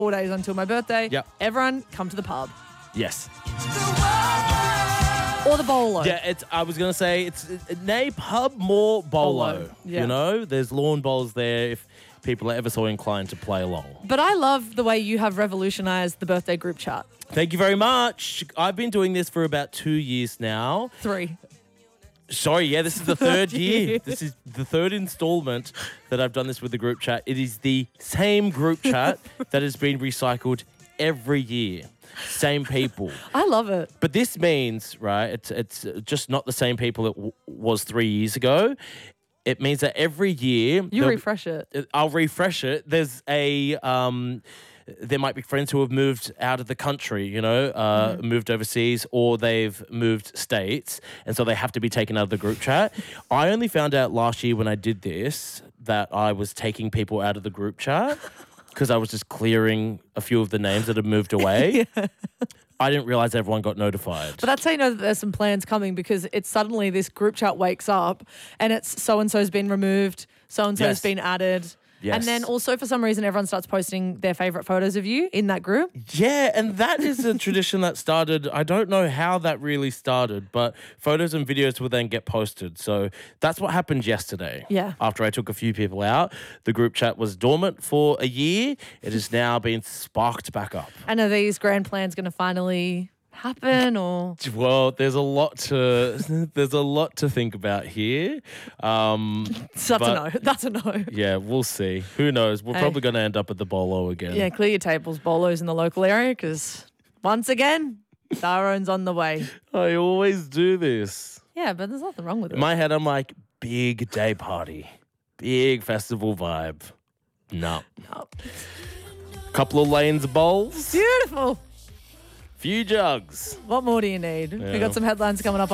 4 days until my birthday. Yep. Everyone come to the pub. Yes. Or the bolo. Yeah, I was going to say it's nay pub, more bolo. Bolo, yeah. You know, there's lawn bowls there if people are ever so inclined to play along. But I love the way you have revolutionized the birthday group chat. Thank you very much. I've been doing this for about 2 years now. 3. Sorry, yeah, this is the third year. This is the third installment that I've done this with the group chat. It is the same group chat that has been recycled every year. Same people. I love it. But this means, right, it's just not the same people it was 3 years ago. It means that every year... You refresh it. I'll refresh it. There's a... there might be friends who have moved out of the country, you know, moved overseas, or they've moved states, and so they have to be taken out of the group chat. I only found out last year when I did this that I was taking people out of the group chat because I was just clearing a few of the names that had moved away. Yeah. I didn't realize everyone got notified. But that's how you know that there's some plans coming, because it's suddenly this group chat wakes up and it's so-and-so's been removed, so-and-so's been added. Yes. And then also for some reason everyone starts posting their favourite photos of you in that group. Yeah, and that is a tradition that started, I don't know how that really started, but photos and videos will then get posted. So that's what happened yesterday. Yeah. After I took a few people out, the group chat was dormant for a year. It has now been sparked back up. And are these grand plans going to finally happen, or? Well, there's a lot to think about here. That's a no. That's a no. Yeah, we'll see. Who knows? We're probably going to end up at the bolo again. Yeah, clear your tables, bolos in the local area, because once again, Daron's on the way. I always do this. Yeah, but there's nothing wrong with it. In my head, I'm like, big day party, big festival vibe. No. Couple of lanes of bowls. Beautiful. Few jugs. What more do you need? We got some headlines coming up.